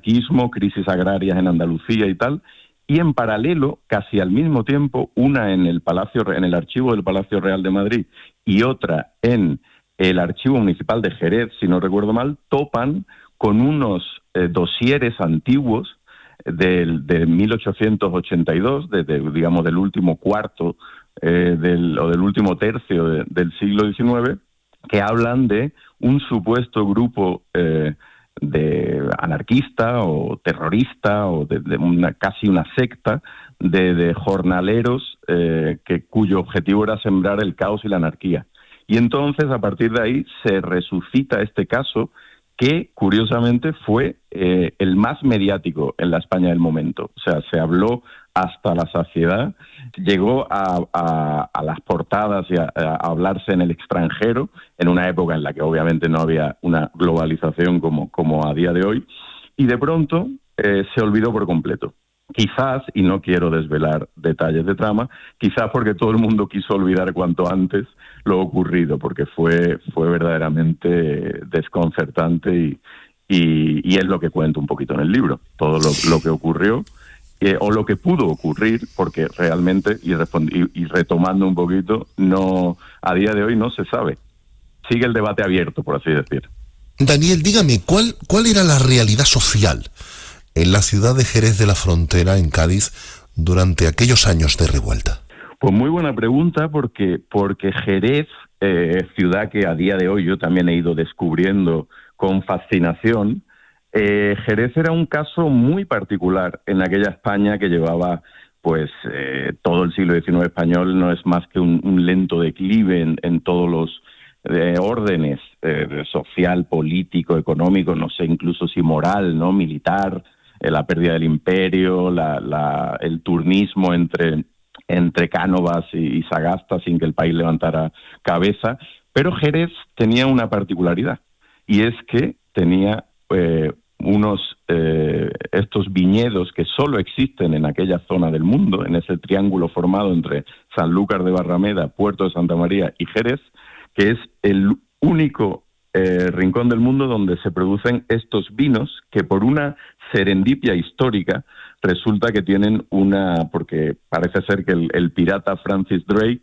franquismo, crisis agrarias en Andalucía y tal, y en paralelo, casi al mismo tiempo, una en el archivo del Palacio Real de Madrid y otra en el Archivo Municipal de Jerez, si no recuerdo mal, topan con unos dosieres antiguos de 1882, digamos del último cuarto del último tercio del siglo XIX, que hablan de un supuesto grupo de anarquista o terrorista o de casi una secta de jornaleros cuyo objetivo era sembrar el caos y la anarquía. Y entonces, a partir de ahí, se resucita este caso que, curiosamente, fue el más mediático en la España del momento. O sea, se habló hasta la saciedad, llegó a las portadas y a hablarse en el extranjero, en una época en la que obviamente no había una globalización como a día de hoy, y de pronto se olvidó por completo. Quizás, y no quiero desvelar detalles de trama, quizás porque todo el mundo quiso olvidar cuanto antes lo ocurrido, porque fue verdaderamente desconcertante y es lo que cuento un poquito en el libro, todo lo que ocurrió o lo que pudo ocurrir, porque realmente, y retomando un poquito, no, a día de hoy no se sabe. Sigue el debate abierto, por así decir. Daniel, dígame, ¿cuál era la realidad social en la ciudad de Jerez de la Frontera, en Cádiz, durante aquellos años de revuelta? Pues muy buena pregunta, porque Jerez, ciudad que a día de hoy yo también he ido descubriendo con fascinación, Jerez era un caso muy particular en aquella España que llevaba pues todo el siglo XIX español. No es más que un lento declive en todos los órdenes, social, político, económico, no sé, incluso si moral, ¿no? Militar, la pérdida del imperio, el turnismo entre Cánovas y Sagasta sin que el país levantara cabeza. Pero Jerez tenía una particularidad, y es que tenía estos viñedos que solo existen en aquella zona del mundo, en ese triángulo formado entre Sanlúcar de Barrameda, Puerto de Santa María y Jerez, que es el único rincón del mundo donde se producen estos vinos que, por una serendipia histórica, resulta que tienen porque parece ser que el pirata Francis Drake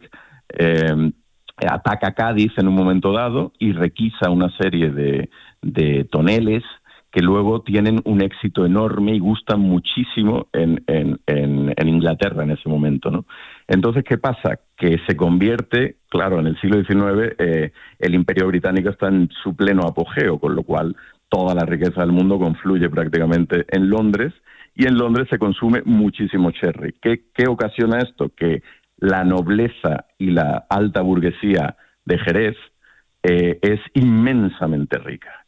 ataca Cádiz en un momento dado y requisa una serie de toneles que luego tienen un éxito enorme y gustan muchísimo en Inglaterra en ese momento, ¿no? Entonces, ¿qué pasa? Que se convierte, claro, en el siglo XIX el Imperio Británico está en su pleno apogeo, con lo cual toda la riqueza del mundo confluye prácticamente en Londres, y en Londres se consume muchísimo sherry. ¿Qué ocasiona esto? Que la nobleza y la alta burguesía de Jerez es inmensamente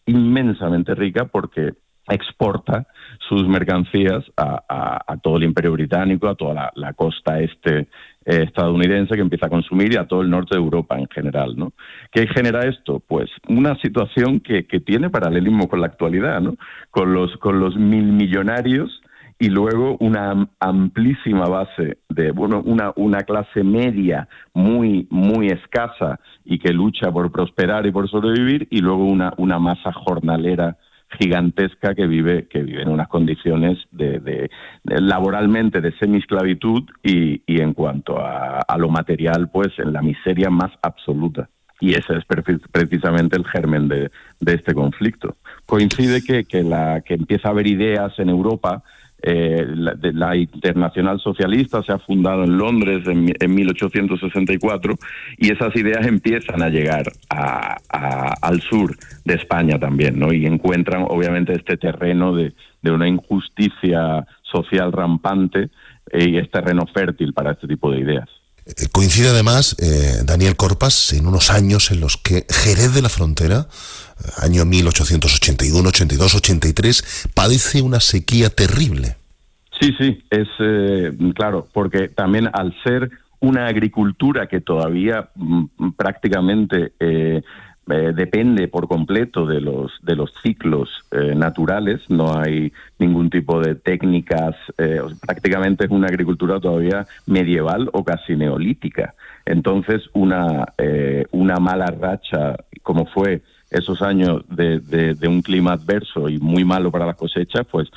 rica porque exporta sus mercancías a todo el Imperio Británico, a toda la costa este estadounidense, que empieza a consumir, y a todo el norte de Europa en general, ¿no? ¿Qué genera esto? Pues una situación que tiene paralelismo con la actualidad, ¿no? Con los milmillonarios, y luego una amplísima base de una clase media muy muy escasa y que lucha por prosperar y por sobrevivir, y luego una masa jornalera gigantesca que vive en unas condiciones de laboralmente de semiesclavitud y en cuanto a lo material, pues en la miseria más absoluta. Y ese es precisamente el germen de este conflicto. Coincide que empieza a haber ideas en Europa. La Internacional Socialista se ha fundado en Londres en 1864, y esas ideas empiezan a llegar al sur de España también, ¿no? Y encuentran obviamente este terreno de una injusticia social rampante, y es terreno fértil para este tipo de ideas. Coincide además, Daniel Corpas, en unos años en los que Jerez de la Frontera, año 1881, 82, 83, padece una sequía terrible. Sí, es claro, porque también al ser una agricultura que todavía prácticamente depende por completo de los ciclos naturales, no hay ningún tipo de técnicas, prácticamente es una agricultura todavía medieval o casi neolítica. Entonces una mala racha, como fue esos años de un clima adverso y muy malo para las cosechas, pues